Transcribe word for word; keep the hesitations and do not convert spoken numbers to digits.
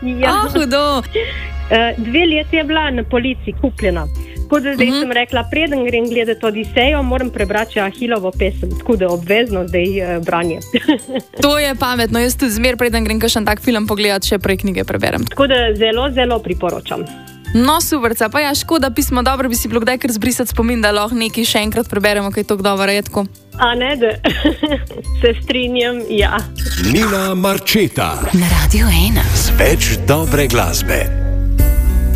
Ja. Oh, hudo. Uh, dve leti je bila na polici kupljena. Tako da zdaj mm-hmm. sem rekla, preden grem gledati Odisejo, moram prebrati Ahilovo pesem. Tako da obvezno zdaj uh, branje. To je pametno. Jaz tudi zmer, preden grem kakšen tak film pogledati, še prej knjige preberem. Tako da zelo, zelo priporočam. No, superca. Pa ja, škoda pismo, dobro bi si bilo kdaj kar zbrisati spomin, da lahko nekaj še enkrat preberemo, kaj je tako dobro redko. A ne, da se strinjam, ja. Nina Marčeta na Radio ena. Z več dobre glasbe.